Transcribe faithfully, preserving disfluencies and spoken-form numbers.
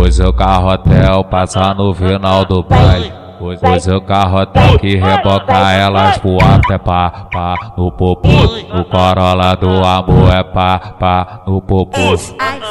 Pois o carro hotel passa no final do baile. Pois, pois o carro hotel que reboca elas pro after é pá, pá, no popô. No Corolla do amor é pá, pá, no popô.